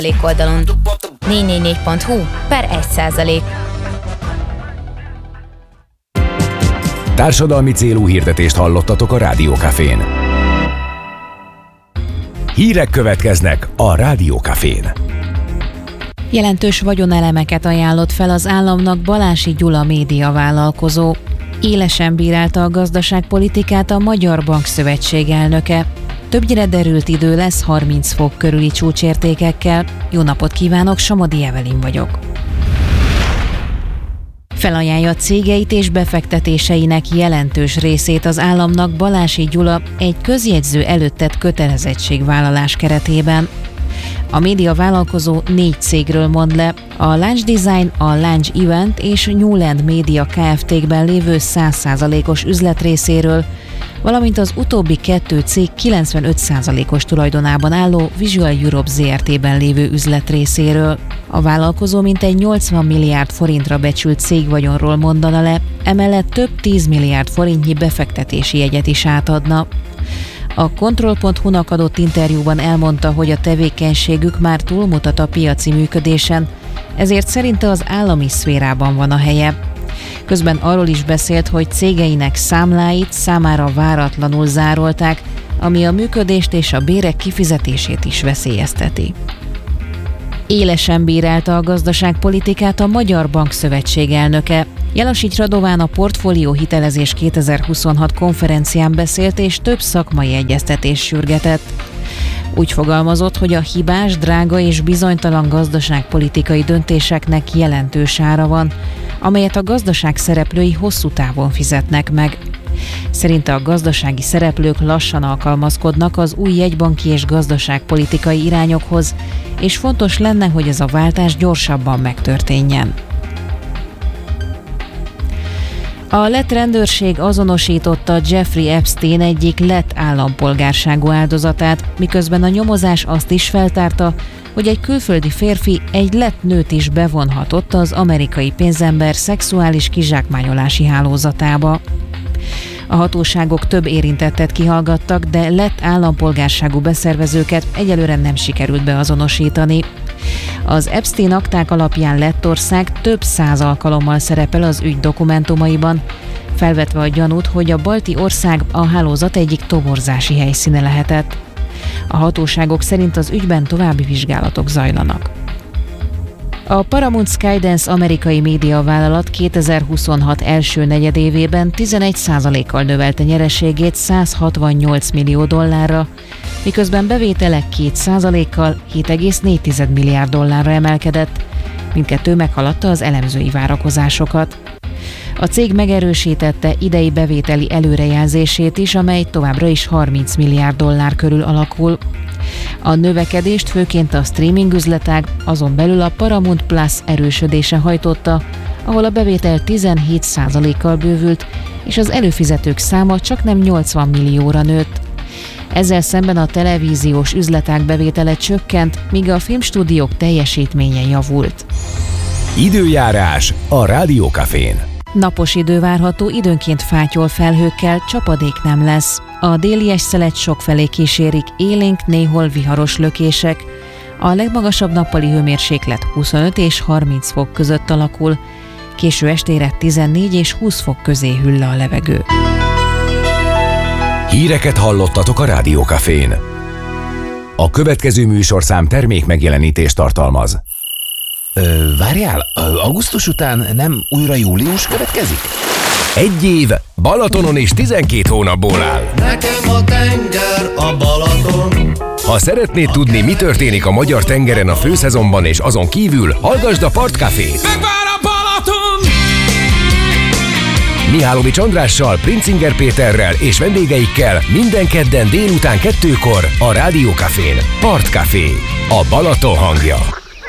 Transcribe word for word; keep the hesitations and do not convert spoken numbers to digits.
oldalon négy négy négy pont hu per egy százalék. Társadalmi célú hirdetést hallottatok a Rádió Cafén. Hírek következnek a Rádió Cafén. Jelentős vagyonelemeket ajánlott fel az államnak Balási Gyula médiavállalkozó. Élesen bírálta a gazdaságpolitikát a Magyar Bankszövetség elnöke. Többnyire derült idő lesz harminc fok körüli csúcsértékekkel. Jó napot kívánok, Somodi Evelin vagyok. Felajánlja cégeit és befektetéseinek jelentős részét az államnak Balási Gyula egy közjegyző előtt tett kötelezettségvállalás keretében. A médiavállalkozó négy cégről mond le, a Lunch Design, a Lunch Event és Newland Media Kft-kben lévő száz százalékos üzletrészéről, valamint az utóbbi kettő cég kilencvenöt százalékos tulajdonában álló Visual Europe zé er té-ben lévő üzletrészéről. A vállalkozó mintegy nyolcvan milliárd forintra becsült cégvagyonról mondana le, emellett több tíz milliárd forintnyi befektetési jegyet is átadna. A Control pont hu-nak adott interjúban elmondta, hogy a tevékenységük már túlmutat a piaci működésen, ezért szerinte az állami szférában van a helye. Közben arról is beszélt, hogy cégeinek számláit számára váratlanul zárolták, ami a működést és a bérek kifizetését is veszélyezteti. Élesen bírálta a gazdaságpolitikát a Magyar Bankszövetség elnöke. Jelasics Radován a Portfólió hitelezés kétezer-huszonhat konferencián beszélt és több szakmai egyeztetést sürgetett. Úgy fogalmazott, hogy a hibás, drága és bizonytalan gazdaságpolitikai döntéseknek jelentős ára van, amelyet a gazdaság szereplői hosszú távon fizetnek meg. Szerinte a gazdasági szereplők lassan alkalmazkodnak az új jegybanki és gazdaságpolitikai irányokhoz, és fontos lenne, hogy ez a váltás gyorsabban megtörténjen. A lett rendőrség azonosította Jeffrey Epstein egyik lett állampolgárságú áldozatát, miközben a nyomozás azt is feltárta, hogy egy külföldi férfi egy lett nőt is bevonhatott az amerikai pénzember szexuális kizsákmányolási hálózatába. A hatóságok több érintettet kihallgattak, de lett állampolgárságú beszervezőket egyelőre nem sikerült beazonosítani. Az Epstein akták alapján Lettország több száz alkalommal szerepel az ügy dokumentumaiban, felvetve a gyanút, hogy a balti ország a hálózat egyik toborzási helyszíne lehetett. A hatóságok szerint az ügyben további vizsgálatok zajlanak. A Paramount Skydance amerikai médiavállalat kétezer-huszonhat első negyedévében tizenegy százalékkal növelte nyereségét száz hatvannyolc millió dollárra, miközben bevétele két százalékkal hét egész négy milliárd dollárra emelkedett, mindkettő meghaladta az elemzői várakozásokat. A cég megerősítette idei bevételi előrejelzését is, amely továbbra is harminc milliárd dollár körül alakul. A növekedést főként a streaming üzletág, azon belül a Paramount Plus erősödése hajtotta, ahol a bevétel tizenhét százalékkal bővült, és az előfizetők száma csaknem nyolcvan millióra nőtt. Ezzel szemben a televíziós üzletág bevétele csökkent, míg a filmstúdiók teljesítménye javult. Időjárás a Rádió Cafén. Napos idő várható, időnként fátyol felhőkkel, csapadék nem lesz. A déli szelet sokfelé kísérik, élénk, néhol viharos lökések. A legmagasabb nappali hőmérséklet huszonöt és harminc fok között alakul. Késő estére tizennégy és húsz fok közé hűl le a levegő. Híreket hallottatok a Rádió Cafén. A következő műsorszám termék megjelenítést tartalmaz. Ö, várjál, augusztus után nem újra július következik? Egy év Balatonon és tizenkét hónapból áll. Nekem a tenger a Balaton. Ha szeretnéd tudni, mi történik a magyar tengeren a főszezonban és azon kívül, hallgasd a Partcafét. Megvár a Balaton! Mihálovics Andrással, Princinger Péterrel és vendégeikkel minden kedden délután kettőkor a Rádió Cafén. Partcafé, a Balaton hangja.